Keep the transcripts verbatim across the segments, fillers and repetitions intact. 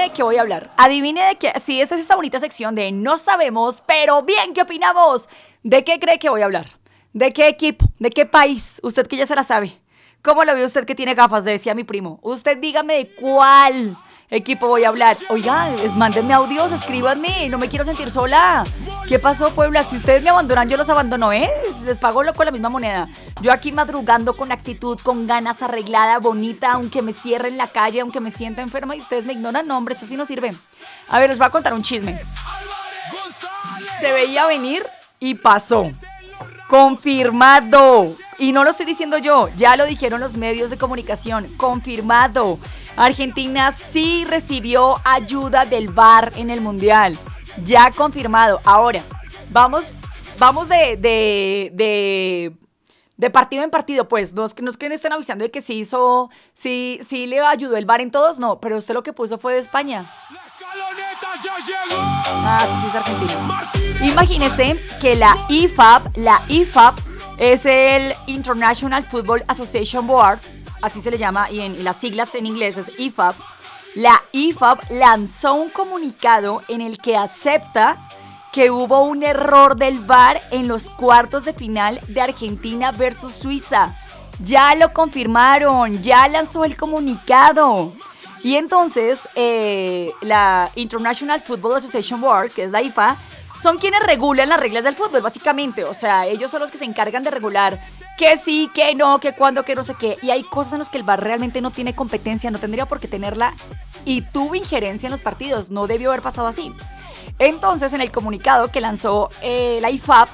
adivine de qué voy a hablar. Adivine de qué. Sí, esta es esta bonita sección de no sabemos, pero bien, ¿qué opinamos? ¿De qué cree que voy a hablar? ¿De qué equipo? ¿De qué país? Usted que ya se la sabe. ¿Cómo lo ve usted que tiene gafas? Le decía mi primo. Usted dígame de cuál equipo voy a hablar. Oiga, mándenme audios, escríbanme. No me quiero sentir sola. ¿Qué pasó, Puebla? Si ustedes me abandonan, yo los abandono, ¿eh? Les pago con la misma moneda. Yo aquí madrugando con actitud, con ganas, arreglada, bonita, aunque me cierre en la calle, aunque me sienta enferma y ustedes me ignoran. No, hombre, eso sí no sirve. A ver, les voy a contar un chisme. Se veía venir y pasó. Confirmado. Y no lo estoy diciendo yo, ya lo dijeron los medios de comunicación. Confirmado. Argentina sí recibió ayuda del V A R en el Mundial. Ya confirmado. Ahora, vamos, vamos de, de, de, de partido en partido, pues. No es que no es que me estén avisando de que sí hizo, sí, sí le ayudó el V A R en todos, no. Pero usted lo que puso fue de España. Ah, sí, sí es Argentina. Imagínese que la I F A B, la I F A B es el International Football Association Board, así se le llama, y, en, y las siglas en inglés es I F A B. La I F A B lanzó un comunicado en el que acepta que hubo un error del V A R en los cuartos de final de Argentina versus Suiza. Ya lo confirmaron, ya lanzó el comunicado. Y entonces, eh, la International Football Association Board, que es la I F A, son quienes regulan las reglas del fútbol, básicamente. O sea, ellos son los que se encargan de regular que sí, que no, que cuándo, que no sé qué. Y hay cosas en las que el V A R realmente no tiene competencia, no tendría por qué tenerla. Y tuvo injerencia en los partidos, no debió haber pasado así. Entonces, en el comunicado que lanzó eh, la I F A B,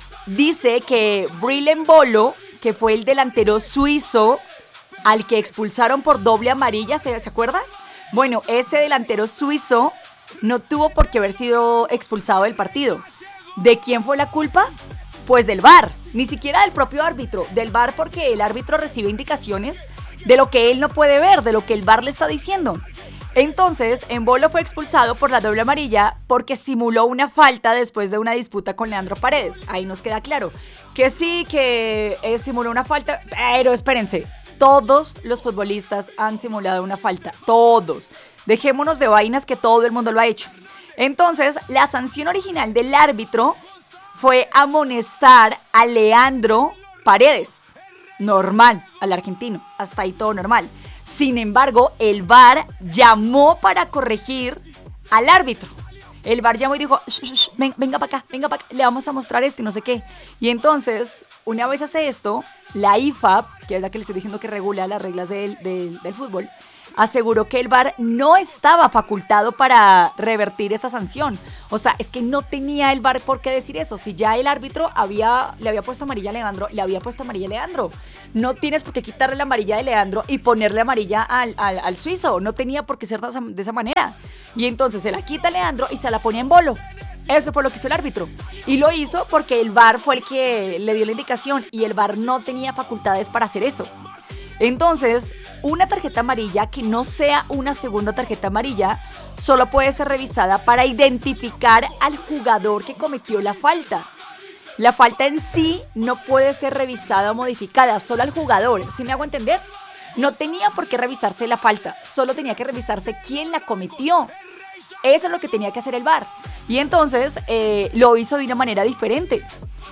dice que Brillon Embolo, que fue el delantero suizo al que expulsaron por doble amarilla, ¿se, ¿se acuerdan? Bueno, ese delantero suizo no tuvo por qué haber sido expulsado del partido. ¿De quién fue la culpa? Pues del V A R, ni siquiera del propio árbitro, del V A R, porque el árbitro recibe indicaciones de lo que él no puede ver, de lo que el V A R le está diciendo. Entonces, Embolo fue expulsado por la doble amarilla porque simuló una falta después de una disputa con Leandro Paredes. Ahí nos queda claro que sí, que eh, simuló una falta, pero espérense, todos los futbolistas han simulado una falta, todos. Dejémonos de vainas que todo el mundo lo ha hecho. Entonces, la sanción original del árbitro fue amonestar a Leandro Paredes. Normal, al argentino. Hasta ahí todo normal. Sin embargo, el V A R llamó para corregir al árbitro. El V A R llamó y dijo, shh, shh, shh, ven, venga para acá, venga para acá, le vamos a mostrar esto y no sé qué. Y entonces, una vez hace esto, la I F A B, que es la que le estoy diciendo que regula las reglas del, del, del fútbol, aseguró que el V A R no estaba facultado para revertir esta sanción. O sea, es que no tenía el V A R por qué decir eso. Si ya el árbitro había, le había puesto amarilla a Leandro, le había puesto amarilla a Leandro. No tienes por qué quitarle la amarilla de Leandro y ponerle amarilla al, al, al suizo. No tenía por qué ser de esa, de esa manera. Y entonces se la quita a Leandro y se la pone en Bolo. Eso fue lo que hizo el árbitro. Y lo hizo porque el V A R fue el que le dio la indicación y el V A R no tenía facultades para hacer eso. Entonces, una tarjeta amarilla que no sea una segunda tarjeta amarilla solo puede ser revisada para identificar al jugador que cometió la falta. La falta en sí no puede ser revisada o modificada, solo al jugador. ¿Sí me hago entender? No tenía por qué revisarse la falta, solo tenía que revisarse quién la cometió. Eso es lo que tenía que hacer el V A R. Y entonces eh, lo hizo de una manera diferente.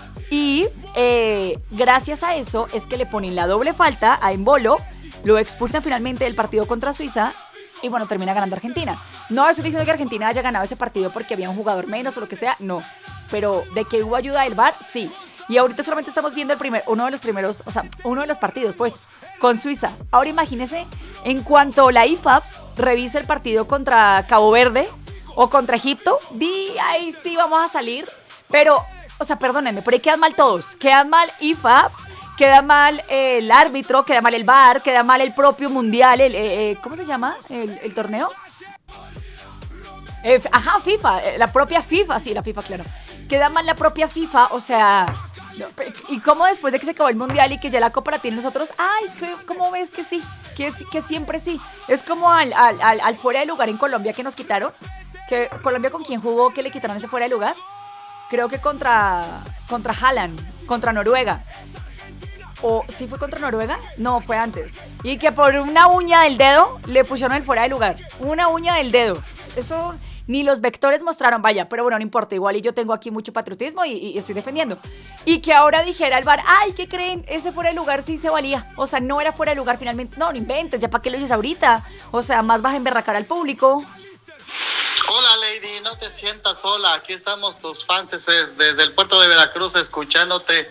Y eh, gracias a eso es que le ponen la doble falta a Embolo, lo expulsan finalmente del partido contra Suiza y bueno, termina ganando Argentina. No estoy diciendo que Argentina haya ganado ese partido porque había un jugador menos o lo que sea, no. Pero de que hubo ayuda del V A R, sí. Y ahorita solamente estamos viendo el primer, uno de los primeros, o sea, uno de los partidos, pues, con Suiza. Ahora imagínense, en cuanto la I F A B revise el partido contra Cabo Verde o contra Egipto, di, ahí sí vamos a salir, pero... O sea, perdónenme, pero ahí quedan mal todos. Quedan mal I F A B, queda mal eh, el árbitro, queda mal el V A R, queda mal el propio mundial, el, eh, eh, ¿cómo se llama el, el torneo? Eh, ajá, FIFA, eh, la propia FIFA, sí, la FIFA, claro. Queda mal la propia FIFA, o sea... No, y cómo después de que se acabó el mundial y que ya la Copa la tienen nosotros, ay, ¿cómo ves que sí? Que, que siempre sí. Es como al, al, al, al fuera de lugar en Colombia que nos quitaron. Que Colombia con quién jugó que le quitaron ese fuera de lugar. Creo que contra, contra Haaland, contra Noruega. o sí fue contra Noruega, no, fue antes, y que por una uña del dedo le pusieron el fuera de lugar, una uña del dedo, eso ni los vectores mostraron, vaya, pero bueno, no importa, igual y yo tengo aquí mucho patriotismo y, y estoy defendiendo, y que ahora dijera el V A R, ay, ¿qué creen? Ese fuera de lugar sí se valía, o sea, no era fuera de lugar finalmente, no, no inventes, ya para qué lo dices ahorita, o sea, más vas a emberracar al público. Hola Lady, no te sientas sola, aquí estamos tus fans desde el puerto de Veracruz escuchándote,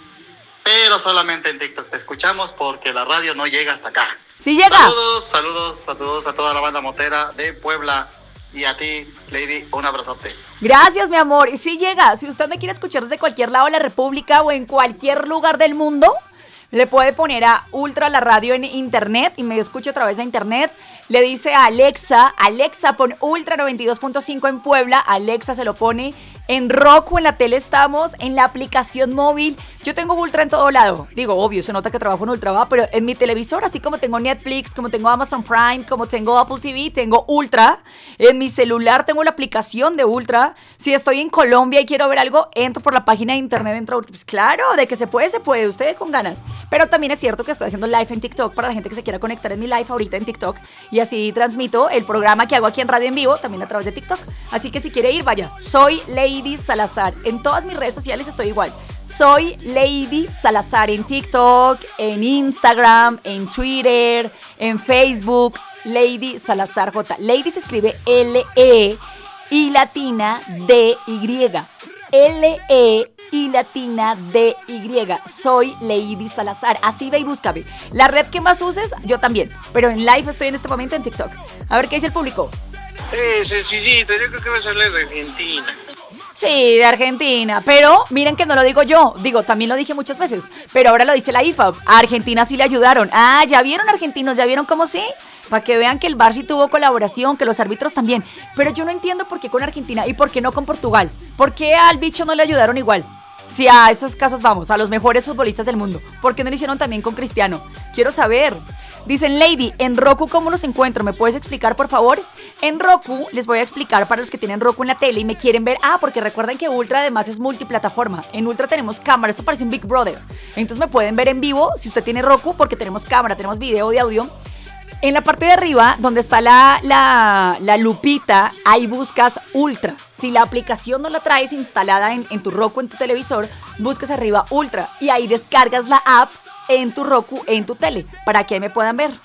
pero solamente en TikTok te escuchamos porque la radio no llega hasta acá. Sí llega. Saludos, saludos, saludos a toda la banda motera de Puebla y a ti, Lady, un abrazote. Gracias, mi amor, y sí llega, si usted me quiere escuchar desde cualquier lado de la república o en cualquier lugar del mundo, le puede poner a Ultra la radio en internet y me escucha a través de internet. Le dice a Alexa, Alexa pon Ultra noventa y dos punto cinco en Puebla, Alexa se lo pone. En Roku, en la tele estamos, en la aplicación móvil. Yo tengo Ultra en todo lado. Digo, obvio, se nota que trabajo en Ultra, ¿va? Pero en mi televisor, así como tengo Netflix, como tengo Amazon Prime, como tengo Apple T V, tengo Ultra. En mi celular tengo la aplicación de Ultra. Si estoy en Colombia y quiero ver algo, entro por la página de internet, entro a Ultra. Pues claro, de que se puede, se puede, usted con ganas. Pero también es cierto que estoy haciendo live en TikTok para la gente que se quiera conectar en mi live ahorita en TikTok. Y así transmito el programa que hago aquí en radio en vivo, también a través de TikTok. Así que si quiere ir, vaya. Soy Lady Salazar. En todas mis redes sociales estoy igual. Soy Lady Salazar en TikTok, en Instagram, en Twitter, en Facebook. Lady Salazar J. Lady se escribe L E y latina D Y. L E y latina D Y. Soy Lady Salazar. Así ve y búscame. La red que más uses, yo también. Pero en live estoy en este momento en TikTok. A ver qué dice el público. Eh, sencillito, yo creo que va a salir de Argentina. Sí, de Argentina, pero miren que no lo digo yo, digo, también lo dije muchas veces, pero ahora lo dice la I F A B, a Argentina sí le ayudaron. Ah, ¿ya vieron argentinos? ¿Ya vieron cómo sí? Para que vean que el V A R sí tuvo colaboración, que los árbitros también, pero yo no entiendo por qué con Argentina y por qué no con Portugal, ¿por qué al bicho no le ayudaron igual? Si a esos casos vamos, a los mejores futbolistas del mundo, ¿por qué no lo hicieron también con Cristiano? Quiero saber. Dicen, Lady, en Roku, ¿cómo los encuentro? ¿Me puedes explicar, por favor? En Roku, les voy a explicar para los que tienen Roku en la tele y me quieren ver. Ah, porque recuerden que Ultra además es multiplataforma. En Ultra tenemos cámara, esto parece un Big Brother. Entonces me pueden ver en vivo si usted tiene Roku, porque tenemos cámara, tenemos video y audio. En la parte de arriba, donde está la, la, la lupita, ahí buscas Ultra. Si la aplicación no la traes instalada en, en tu Roku, en tu televisor, buscas arriba Ultra y ahí descargas la app en tu Roku, en tu tele, para que me puedan ver.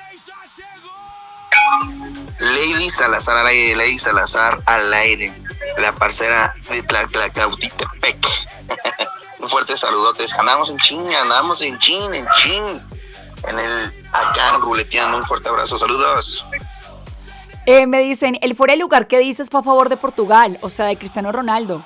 Lady Salazar al aire, Lady Salazar al aire, la parcera de Tlatlacauquitepec. Un fuerte saludotes. Andamos en chin, andamos en chin, en chin. En el acá ruleteando, un fuerte abrazo, saludos. Eh, me dicen, el fuera de lugar que dices fue a favor de Portugal, o sea, de Cristiano Ronaldo.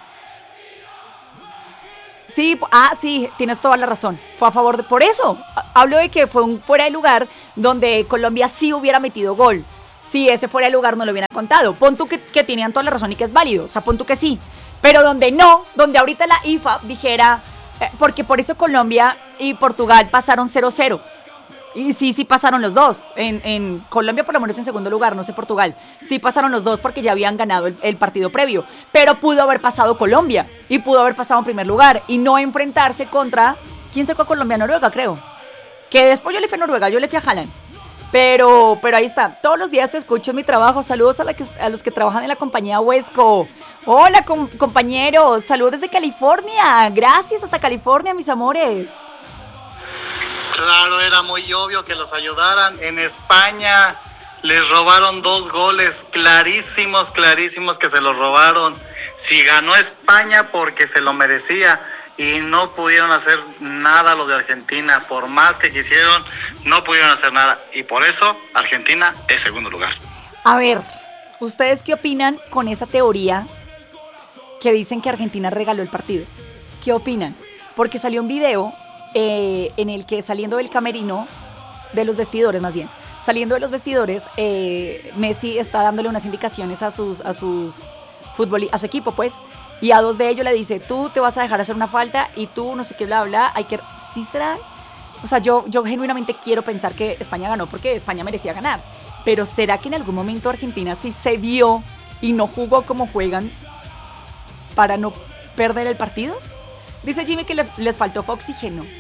Sí, ah, sí, tienes toda la razón. Fue a favor de... Por eso, hablo de que fue un fuera de lugar donde Colombia sí hubiera metido gol. Si ese fuera de lugar no lo hubiera contado. Pon tú que, que tenían toda la razón y que es válido. O sea, pon tú que sí. Pero donde no, donde ahorita la I F A B dijera... Eh, porque por eso Colombia y Portugal pasaron cero cero. Y sí, sí pasaron los dos. En, en Colombia por lo menos en segundo lugar, no sé Portugal. Sí pasaron los dos porque ya habían ganado el, el partido previo. Pero pudo haber pasado Colombia y pudo haber pasado en primer lugar y no enfrentarse contra... ¿Quién sacó a Colombia? Noruega, creo. Que después yo le fui a Noruega, yo le fui a Haaland. Pero, pero ahí está. Todos los días te escucho en mi trabajo. Saludos a, la que, a los que trabajan en la compañía Huesco. Hola, com- compañeros. Saludos desde California. Gracias hasta California, mis amores. Claro, era muy obvio que los ayudaran. En España les robaron dos goles clarísimos, clarísimos que se los robaron. Si ganó España porque se lo merecía y no pudieron hacer nada los de Argentina. Por más que quisieron, no pudieron hacer nada. Y por eso Argentina es segundo lugar. A ver, ¿ustedes qué opinan con esa teoría que dicen que Argentina regaló el partido? ¿Qué opinan? Porque salió un video... Eh, en el que saliendo del camerino, de los vestidores más bien, saliendo de los vestidores, eh, Messi está dándole unas indicaciones a sus, a sus futbol, a su equipo, pues, y a dos de ellos le dice, tú te vas a dejar hacer una falta y tú no sé qué, bla, bla, hay que... ¿Sí será? O sea, yo, yo genuinamente quiero pensar que España ganó porque España merecía ganar, pero ¿será que en algún momento Argentina sí se dio y no jugó como juegan para no perder el partido? Dice Jimmy que le, les faltó fue oxígeno.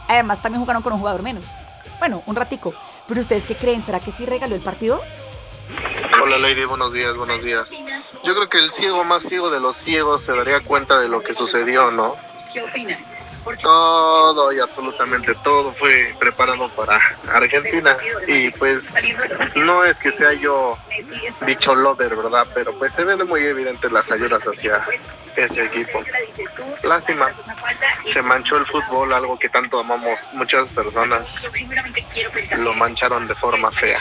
Además, también jugaron con un jugador menos. Bueno, un ratico. ¿Pero ustedes qué creen? ¿Será que sí regaló el partido? Hola Lady, buenos días, buenos días. Yo creo que el ciego más ciego de los ciegos se daría cuenta de lo que sucedió, ¿no? ¿Qué opina? Todo y absolutamente todo fue preparado para Argentina y pues no es que sea yo bicho lover, ¿verdad? Pero pues se ven muy evidentes las ayudas hacia ese equipo. Lástima, se manchó el fútbol, algo que tanto amamos muchas personas, lo mancharon de forma fea.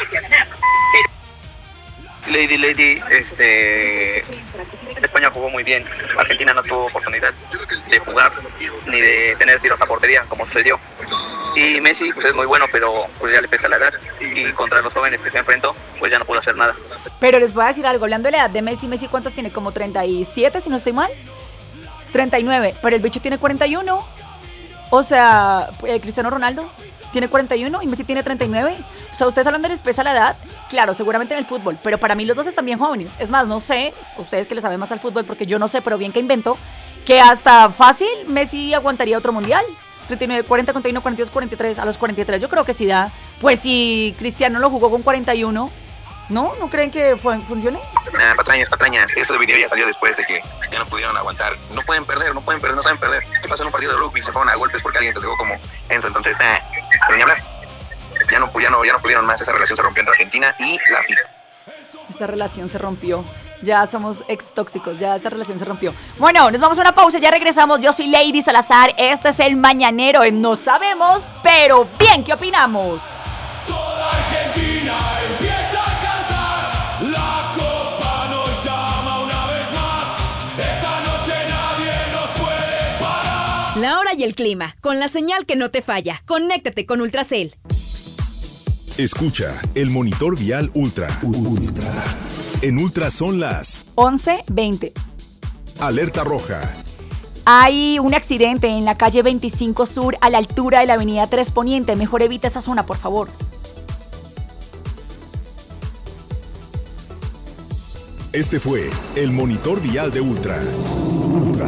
Lady, Lady, este, España jugó muy bien, Argentina no tuvo oportunidad de jugar ni de tener tiros a portería como sucedió. Y Messi pues es muy bueno, pero pues ya le pesa la edad y contra los jóvenes que se enfrentó pues ya no pudo hacer nada. Pero les voy a decir algo, hablando de la edad de Messi, Messi ¿cuántos tiene? Como treinta y siete si no estoy mal, treinta y nueve, pero el bicho tiene cuarenta y uno, o sea, eh, Cristiano Ronaldo tiene cuarenta y uno y Messi tiene treinta y nueve. O sea, ustedes hablan de les pesa la edad, claro, seguramente en el fútbol, pero para mí los dos están bien jóvenes. Es más, no sé, ustedes que le saben más al fútbol, porque yo no sé, pero bien que invento, que hasta fácil Messi aguantaría otro mundial. treinta y nueve, cuarenta, cuarenta y uno, cuarenta y dos, cuarenta y tres. A los cuarenta y tres yo creo que sí da. Pues si Cristiano lo jugó con cuarenta y uno, ¿no? ¿No creen que fue, funcione? Nah, patrañas, patrañas. Eso del video ya salió después de que ya no pudieron aguantar. No pueden perder, no pueden perder, no saben perder. ¿Qué pasa en un partido de rugby? Se fueron a golpes porque alguien te pegó como Enzo. Entonces, nah, pero ni hablar. Ya no, ya, no, ya no pudieron más. Esa relación se rompió entre Argentina y la FIFA. Esta relación se rompió. Ya somos ex tóxicos, ya esta relación se rompió. Bueno, nos vamos a una pausa, ya regresamos. Yo soy Lady Salazar, este es El Mañanero en No Sabemos, pero bien, ¿qué opinamos? Toda Argentina empieza a cantar, la copa nos llama una vez más, esta noche nadie nos puede parar. La hora y el clima, con la señal que no te falla. Conéctate con Ultracel. Escucha el monitor vial Ultra. Ultra. En Ultra son las once veinte. Alerta roja. Hay un accidente en la calle veinticinco Sur a la altura de la avenida tres Poniente. Mejor evita esa zona, por favor. Este fue el monitor vial de Ultra. Ultra.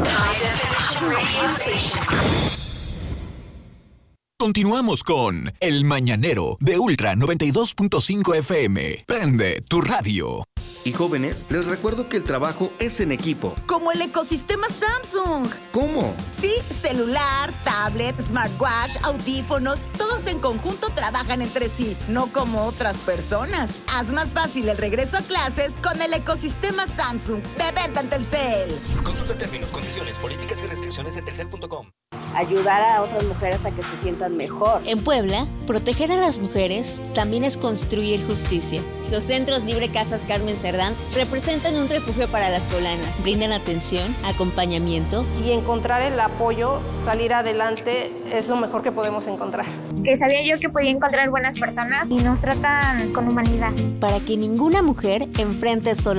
Continuamos con El Mañanero de Ultra noventa y dos punto cinco F M. Prende tu radio. Y jóvenes, les recuerdo que el trabajo es en equipo. Como el ecosistema Samsung. ¿Cómo? Sí, celular, tablet, smartwatch, audífonos, todos en conjunto trabajan entre sí, no como otras personas. Haz más fácil el regreso a clases con el ecosistema Samsung de venta en Telcel. Consulta términos, condiciones, políticas y restricciones en telcel punto com. Ayudar a otras mujeres a que se sientan mejor. En Puebla, proteger a las mujeres también es construir justicia. Los centros Libre Casas Carmen Cerdán representan un refugio para las poblanas. Brindan atención, acompañamiento. Y encontrar el apoyo, salir adelante, es lo mejor que podemos encontrar. Que sabía yo que podía encontrar buenas personas y nos tratan con humanidad. Para que ninguna mujer enfrente sola